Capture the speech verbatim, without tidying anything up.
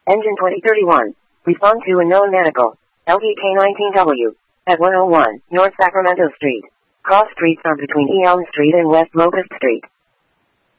Engine twenty thirty-one. Respond to a known medical. L D K nineteen W. At one oh one North Sacramento Street. Cross streets are between Elm Street and West Locust Street.